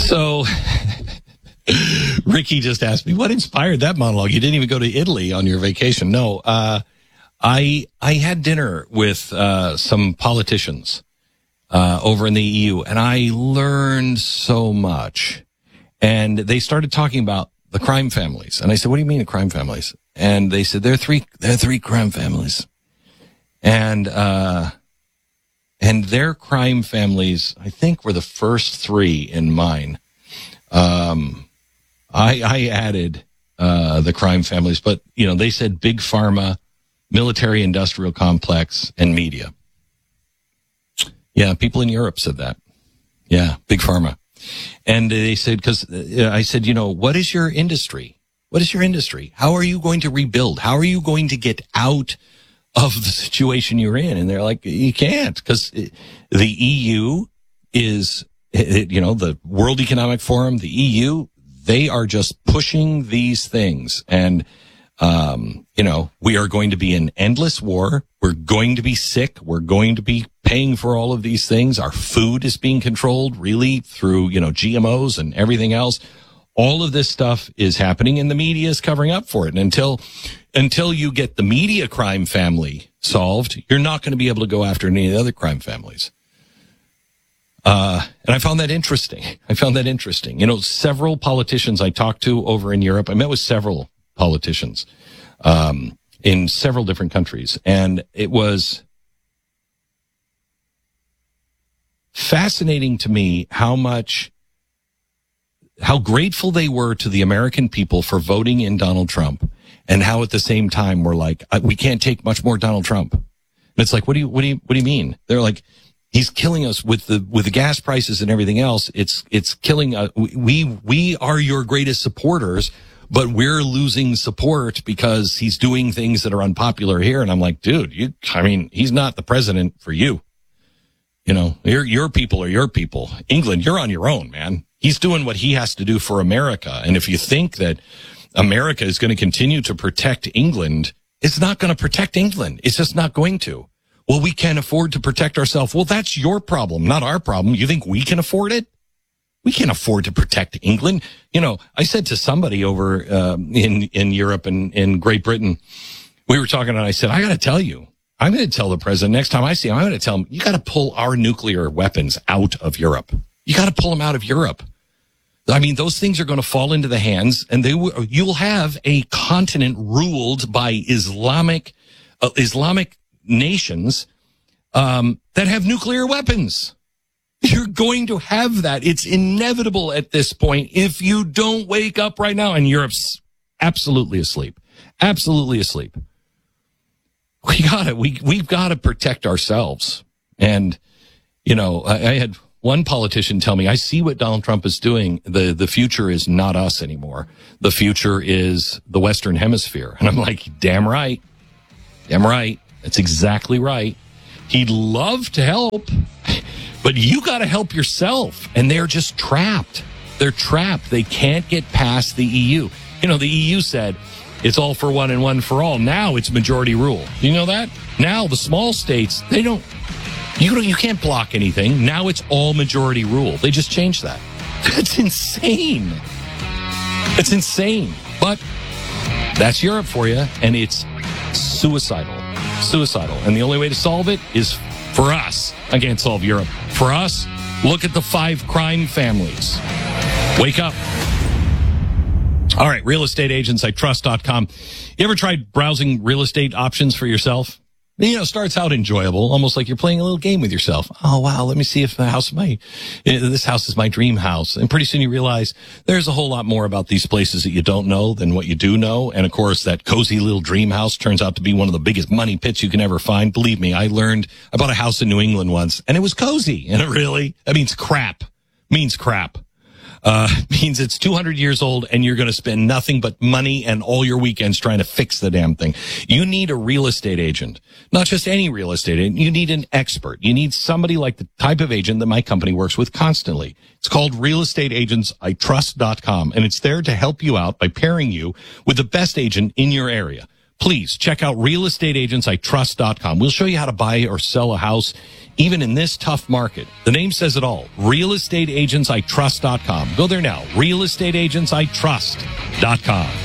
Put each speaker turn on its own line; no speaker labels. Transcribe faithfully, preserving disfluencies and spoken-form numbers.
So Ricky just asked me, what inspired that monologue? You didn't even go to Italy on your vacation. No, uh, I, I had dinner with, uh, some politicians, uh, over in the E U, and I learned so much. And they started talking about the crime families. And I said, what do you mean the crime families? And they said, there are three, there are three crime families. And, uh, and their crime families, I think, were the first three in mine. Um, I, I added, uh, the crime families, but, you know, they said big pharma, military industrial complex, and media. Yeah, people in Europe said that. Yeah, big pharma. And they said, because I said, you know, what is your industry? What is your industry? How are you going to rebuild? How are you going to get out of the situation you're in? And they're like, you can't, because the E U is, you know, the World Economic Forum, the E U, they are just pushing these things. And, um, you know, we are going to be in endless war. We're going to be sick. We're going to be paying for all of these things. Our food is being controlled really through, you know, G M Os and everything else. All of this stuff is happening, and the media is covering up for it. And until, until you get the media crime family solved, you're not going to be able to go after any of the other crime families. Uh, and I found that interesting. I found that interesting. You know, several politicians I talked to over in Europe, I met with several politicians, um, in several different countries. And it was fascinating to me how much, how grateful they were to the American people for voting in Donald Trump, and how at the same time we're like, we can't take much more Donald Trump. And it's like, what do you, what do you, what do you mean? They're like, he's killing us with the, with the gas prices and everything else. It's, it's killing us. We, we are your greatest supporters, but we're losing support because he's doing things that are unpopular here. And I'm like, dude, you, I mean, he's not the president for you. You know, your, your people are your people. England, you're on your own, man. He's doing what he has to do for America. And if you think that America is going to continue to protect England, it's not going to protect England. It's just not going to. Well, we can't afford to protect ourselves. Well, that's your problem, not our problem. You think we can afford it? We can't afford to protect England. You know, I said to somebody over um, in in Europe and in Great Britain, we were talking, and I said, I got to tell you, I'm going to tell the president next time I see him, I'm going to tell him, you got to pull our nuclear weapons out of Europe. You got to pull them out of Europe. I mean, those things are going to fall into the hands, and they will, you will have a continent ruled by Islamic, uh, Islamic nations, um, that have nuclear weapons. You're going to have that. It's inevitable at this point if you don't wake up right now. And Europe's absolutely asleep. Absolutely asleep. We gotta, we, we've got to protect ourselves. And, you know, I, I had one politician tell me, I see what Donald Trump is doing. The, the future is not us anymore. The future is the Western Hemisphere. And I'm like, damn right. Damn right. That's exactly right. He'd love to help, but you got to help yourself. And they're just trapped. They're trapped. They can't get past the E U. You know, the E U said it's all for one and one for all. Now it's majority rule. You know that? Now the small states, they don't, you don't, you can't block anything. Now it's all majority rule. They just changed that. That's insane. It's insane. But that's Europe for you. And it's suicidal. Suicidal. And the only way to solve it is for us. I can't solve Europe. For us, look at the five crime families. Wake up. All right, real estate agents I trust dot com. You ever tried browsing real estate options for yourself? You know, it starts out enjoyable, almost like you're playing a little game with yourself. Oh, wow, let me see if the house my, this house is my dream house. And pretty soon you realize there's a whole lot more about these places that you don't know than what you do know. And of course, that cozy little dream house turns out to be one of the biggest money pits you can ever find. Believe me, I learned, I bought a house in New England once, and it was cozy. And it really, that means crap. Means crap. Uh, means it's two hundred years old and you're going to spend nothing but money and all your weekends trying to fix the damn thing. You need a real estate agent, not just any real estate agent. You need an expert. You need somebody like the type of agent that my company works with constantly. It's called real estate agents I trust dot com, and it's there to help you out by pairing you with the best agent in your area. Please check out real estate agents I trust dot com. We'll show you how to buy or sell a house even in this tough market. The name says it all. real estate agents I trust dot com. Go there now. real estate agents I trust dot com.